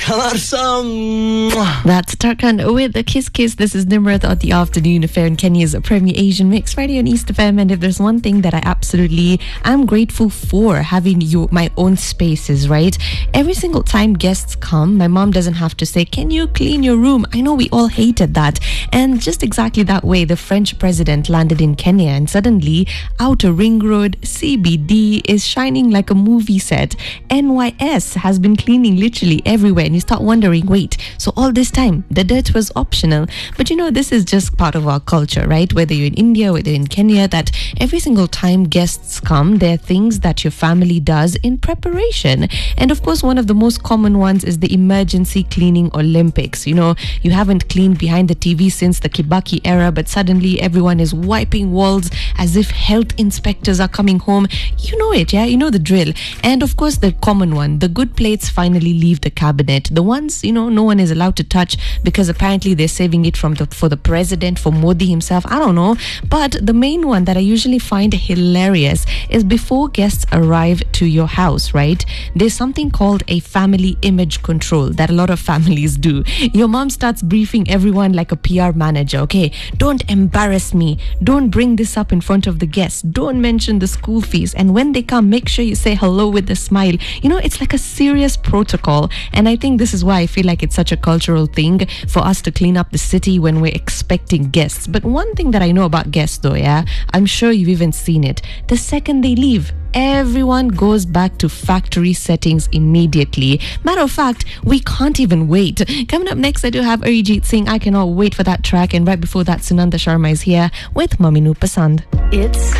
That's Tarkan with the Kiss Kiss. This is Nimrat on the Afternoon Affair in Kenya's Premier Asian Mix Radio on East FM. And if there's one thing that I absolutely am grateful for, having my own spaces, right? Every single time guests come, my mom doesn't have to say, can you clean your room? I know we all hated that. And just exactly that way, the French president landed in Kenya, and suddenly Outer Ring Road, CBD, is shining like a movie set. NYS has been cleaning literally everywhere, and you start wondering, wait, so all this time the dirt was optional? But this is just part of our culture, right? Whether you're in India, whether in Kenya, that every single time guests come, there are things that your family does in preparation. And of course, one of the most common ones is the emergency cleaning Olympics. You haven't cleaned behind the TV since the Kibaki era, but suddenly everyone is wiping walls as if health inspectors are coming home. You know it, yeah? You know the drill. And of course, the common one, the good plates finally leave the cabinet. The ones, no one is allowed to touch because apparently they're saving it for the president, for Modi himself. I don't know. But the main one that I usually find hilarious is before guests arrive to your house, right? There's something called a family image control that a lot of families do. Your mom starts briefing everyone like a PR manager. Okay, don't embarrass me. Don't bring this up in front of the guests. Don't mention the school fees. And when they come, make sure you say hello with a smile. It's like a serious protocol. And I think this is why I feel like it's such a cultural thing for us to clean up the city when we're expecting guests. But one thing that I know about guests though, yeah, I'm sure you've even seen it. The second they leave, everyone goes back to factory settings immediately. Matter of fact, we can't even wait. Coming up next, I do have Arijit Singh. I cannot wait for that track. And right before that, Sunanda Sharma is here with Maminu Pasand. It's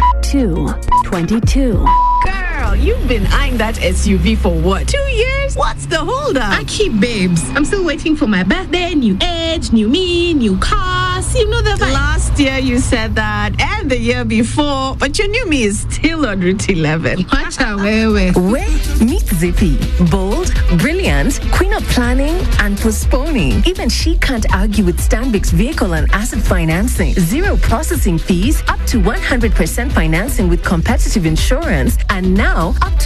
2:22. Girl, you've been eyeing that SUV for what? 2 years? What's the holdup? I keep babes. I'm still waiting for my birthday, new age, new me, new cars. You know the vibe. Last year you said that, and the year before, but your new me is still on Route 11. Watch out, wait. Meet Zippy. Bold, brilliant, queen of planning and postponing. Even she can't argue with Stanbic's vehicle and asset financing. 0 processing fees, up to 100% financing with competitive insurance, and now up to